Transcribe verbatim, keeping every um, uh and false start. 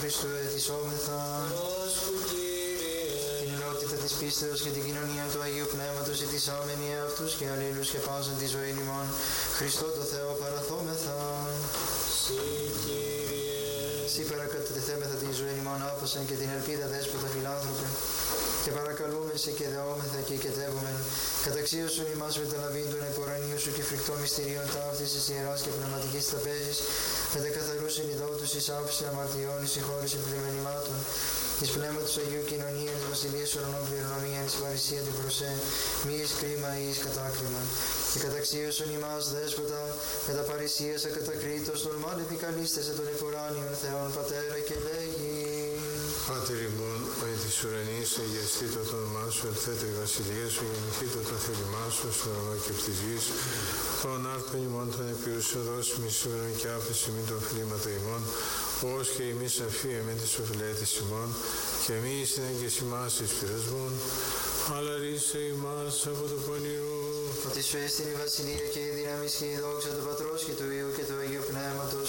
Χριστού ετισόμεθα. Την ενότητα της πίστεως και την κοινωνία του Αγίου Πνεύματος ετισάμενοι αυτούς και αλλήλους και πάσαν τη ζωή ημών. Χριστό το Θεό παραθόμεθα. Συ παρακατεθέμεθα την ζωή ημών άφωσαν και την ελπίδα δέσποτα φιλάνθρωπε. Και παρακαλούμε σε και δεόμεθα και οικετεύομεν. Καταξίωσον ημάς με τα λαβήν του επορανίου σου και φρικτό μυστηρίων ταύτης της ιεράς και πνευματικής τραπέζης, με τα καθαρούς ενιδότους εις άφηση αμαρτιών, εις συγχώρηση πλημμενημάτων, εις πνεύματος Αγίου κοινωνία, της βασιλείας ουρανών κληρονομία, εις παρησία την προσέ, μη εις κρίμα ή εις κατάκριμα. Και καταξίωσον ημάς δέσποτα, με τα παρησίας ακατακρίτως, τολμάν επικαλίστεσαι των εποράνιων Θεών Πατέρα και λέγει. Πάτερ ημών, ο εν της ουρανής, αγιαστήτω το όνομά σου, ελθέτω η βασιλεία σου, γεννηθήτω το θέλημά σου, στον ουρανό και της γης. Τον άρθον ημών των επιούσεων δώσιμη σήμερα και άφεση μην το φλήματα ημών, ως και εμείς αφία με τις οφειλέτες ημών, και μη συνέγγες ημάς εις πειρασμών, αλλά ρίσε ημάς από το πονηρό. Ότι σου έστεινε η βασιλεία και η δύναμη και η δόξα του Πατρός και του Υιού και του Αγίου Πνεύματος,